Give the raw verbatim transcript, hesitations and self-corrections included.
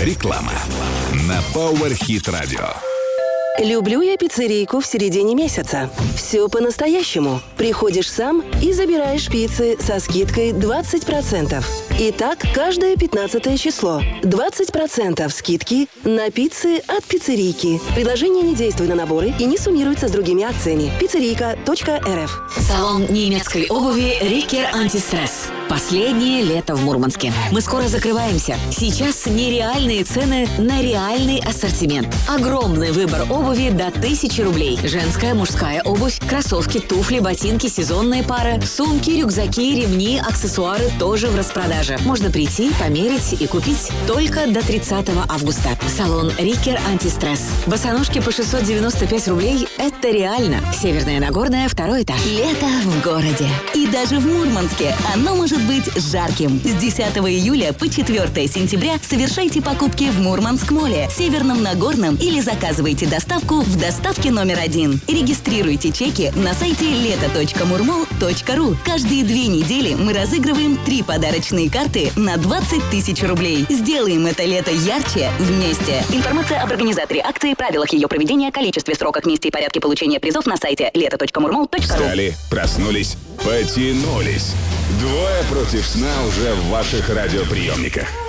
Реклама на Power Hit Radio. Люблю я пиццерийку в середине месяца. Все по-настоящему. Приходишь сам и забираешь пиццы со скидкой двадцать процентов. Итак, каждое пятнадцатое число. двадцать процентов скидки на пиццы от пиццерийки. Предложение не действует на наборы и не суммируется с другими акциями. пиццерийка точка эр эф. Салон немецкой обуви Рикер Антистресс. Последнее лето в Мурманске. Мы скоро закрываемся. Сейчас нереальные цены на реальный ассортимент. Огромный выбор обуви до тысячи рублей. Женская, мужская обувь, кроссовки, туфли, ботинки, сезонные пары, сумки, рюкзаки, ремни, аксессуары тоже в распродаже. Можно прийти, померить и купить только до тридцатого августа. Салон Рикер Антистресс. Босоножки по шестьсот девяносто пять рублей – это реально. Северная Нагорная, второй этаж. Лето в городе. И даже в Мурманске оно может быть жарким. С десятого июля по четвёртое сентября совершайте покупки в Мурманск-моле, Северном Нагорном или заказывайте доставку в доставке номер один. Регистрируйте чеки на сайте лето точка мурмол точка ру. Каждые две недели мы разыгрываем три подарочные карты на двадцать тысяч рублей. Сделаем это лето ярче вместе. Информация об организаторе акции, правилах ее проведения, количестве, сроках, месте и порядке получения призов на сайте лето точка мурмол точка ру. Встали, проснулись, потянулись. Двое против сна уже в ваших радиоприемниках.